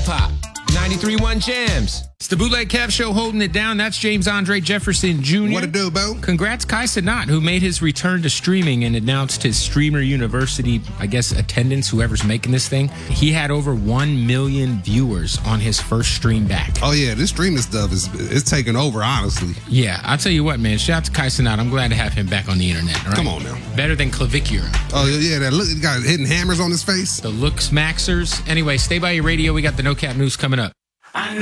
hip-hop. 93.1 Jams. It's the Bootleg Kev Show holding it down. That's James Andre Jefferson Jr. What it do, Bo? Congrats, Kai Cenat, who made his return to streaming and announced his Streamer University, attendance, whoever's making this thing. He had over 1 million viewers on his first stream back. Oh, yeah, this streaming stuff is taking over, honestly. Yeah, I'll tell you what, man. Shout out to Kai Cenat. I'm glad to have him back on the internet. All right? Come on now. Better than Clavicula. Oh, yeah, that look, got hidden hammers on his face. The Looks Maxers. Anyway, stay by your radio. We got the No Cap News coming up. I